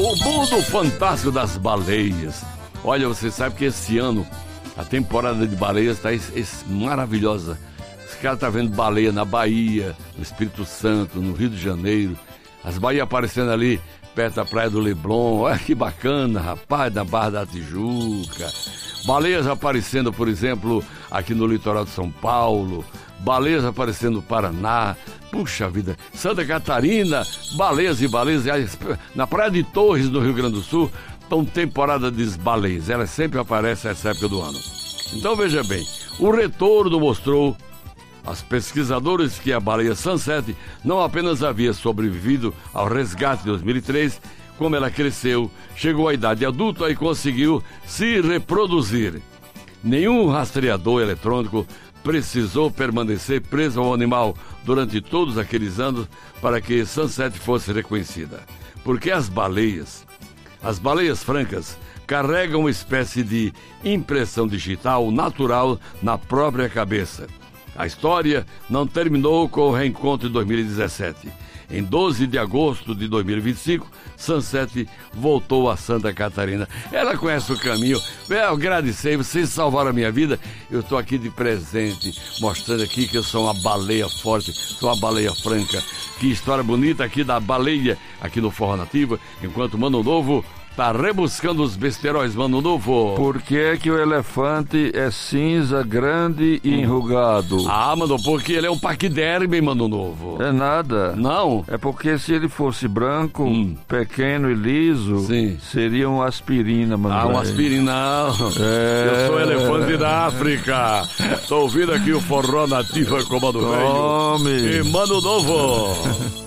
O mundo fantástico das baleias. Olha, você sabe que esse ano a temporada de baleias está maravilhosa. Esse cara tá vendo baleia na Bahia, no Espírito Santo, no Rio de Janeiro. As baleias aparecendo ali perto da praia do Leblon. Olha que bacana, rapaz, na Barra da Tijuca. Baleias aparecendo, por exemplo, aqui no litoral de São Paulo. Baleias aparecendo no Paraná. Puxa vida, Santa Catarina, baleias e baleias. Na Praia de Torres, no Rio Grande do Sul, estão temporada de baleias. Elas sempre aparecem nessa época do ano. Então veja bem, o retorno mostrou aos pesquisadores que a baleia Sunset não apenas havia sobrevivido ao resgate de 2003, como ela cresceu, chegou à idade adulta e conseguiu se reproduzir. Nenhum rastreador eletrônico precisou permanecer preso ao animal durante todos aqueles anos para que Sunset fosse reconhecida. Porque as baleias francas, carregam uma espécie de impressão digital natural na própria cabeça. A história não terminou com o reencontro de 2017. Em 12 de agosto de 2025, Sunset voltou a Santa Catarina. Ela conhece o caminho. Eu agradecer, vocês salvaram a minha vida. Eu estou aqui de presente, mostrando aqui que eu sou uma baleia forte, sou uma baleia franca. Que história bonita aqui da baleia, aqui no Forró Nativo, enquanto Mano Novo tá rebuscando os besteróis, Mano Novo. Por que é que o elefante é cinza, grande e enrugado? Ah, Mano, porque ele é um paquiderme, Mano Novo. É nada. Não? É porque se ele fosse branco, pequeno e liso, sim, seria uma aspirina, Mano. Ah, uma aspirina, não. Eu sou elefante da África. Tô ouvindo aqui o Forró Nativo com Mano Velho e Mano Novo.